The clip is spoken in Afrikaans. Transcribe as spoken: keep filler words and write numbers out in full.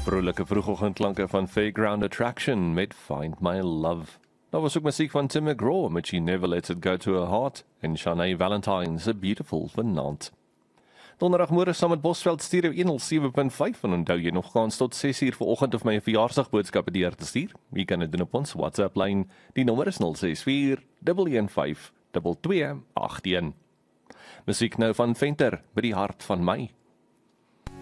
Vrolijke vroegoggendklanke van Fairground Attraction met Find My Love. Daar was ook muziek van Tim McGraw met She Never Lets It Go To Her Heart en Shanae Valentine's A Beautiful Vanaand. Donderdagmôre saam met Bosveld Stereo honderd sewe punt vyf en onthou jy nog kans tot ses uur vanoggend of my verjaarsdagboodskappe deur te stuur. Jy kan dit doen op ons WhatsApp lyn. Die nommer is nul ses vier een een vyf twee twee agt een. Muziek nou van Venter by die hart van my.